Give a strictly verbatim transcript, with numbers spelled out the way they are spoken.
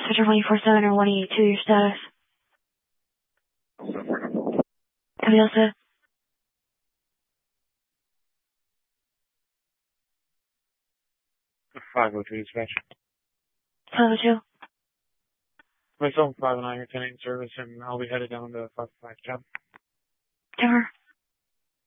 Switcher one four seven or one eight two, your status. Everything else set? five oh two dispatch. five oh two. Myself, five oh nine, are ten eight service, and I'll be headed down to five oh five job. Timber.